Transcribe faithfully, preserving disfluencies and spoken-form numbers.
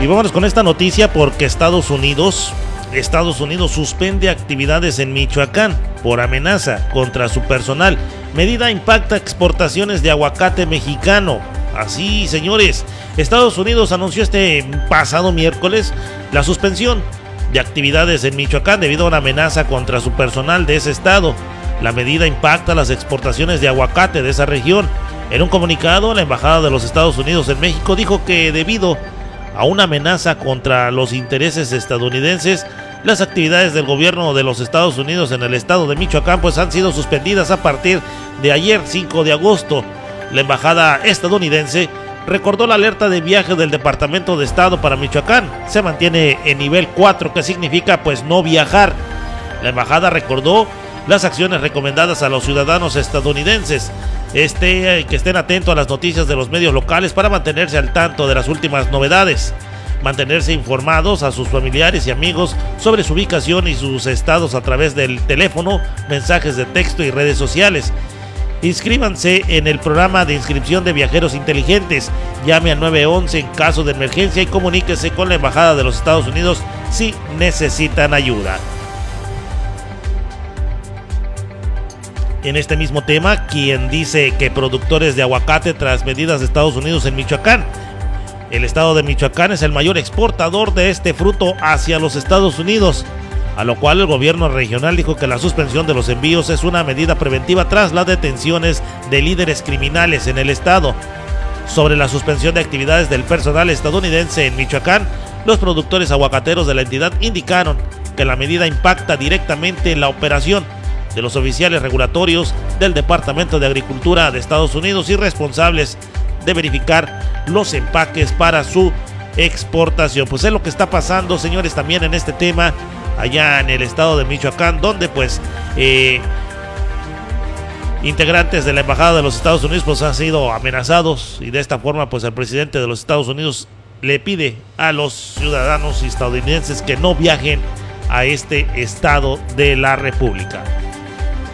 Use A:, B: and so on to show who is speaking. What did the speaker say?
A: Y vámonos con esta noticia porque Estados Unidos, Estados Unidos suspende actividades en Michoacán por amenaza contra su personal. Medida impacta exportaciones de aguacate mexicano. Así, señores, Estados Unidos anunció este pasado miércoles la suspensión de actividades en Michoacán debido a una amenaza contra su personal de ese estado. La medida impacta las exportaciones de aguacate de esa región. En un comunicado, la Embajada de los Estados Unidos en México dijo que debido a una amenaza contra los intereses estadounidenses, las actividades del gobierno de los Estados Unidos en el estado de Michoacán pues han sido suspendidas a partir de ayer, cinco de agosto. La embajada estadounidense recordó la alerta de viaje del Departamento de Estado para Michoacán. Se mantiene en nivel cuatro, que significa pues no viajar. La embajada recordó las acciones recomendadas a los ciudadanos estadounidenses, este, que estén atentos a las noticias de los medios locales para mantenerse al tanto de las últimas novedades, mantenerse informados a sus familiares y amigos sobre su ubicación y sus estados a través del teléfono, mensajes de texto y redes sociales. Inscríbanse en el programa de inscripción de viajeros inteligentes. Llame al nueve once en caso de emergencia y comuníquese con la Embajada de los Estados Unidos si necesitan ayuda. En este mismo tema, quien dice que productores de aguacate tras medidas de Estados Unidos en Michoacán. El estado de Michoacán es el mayor exportador de este fruto hacia los Estados Unidos, a lo cual el gobierno regional dijo que la suspensión de los envíos es una medida preventiva tras las detenciones de líderes criminales en el estado. Sobre la suspensión de actividades del personal estadounidense en Michoacán, los productores aguacateros de la entidad indicaron que la medida impacta directamente en la operación de los oficiales regulatorios del Departamento de Agricultura de Estados Unidos y responsables de verificar los empaques para su exportación. Pues es lo que está pasando, señores, también en este tema allá en el estado de Michoacán, donde pues eh, integrantes de la Embajada de los Estados Unidos pues han sido amenazados, y de esta forma pues el presidente de los Estados Unidos le pide a los ciudadanos estadounidenses que no viajen a este estado de la República.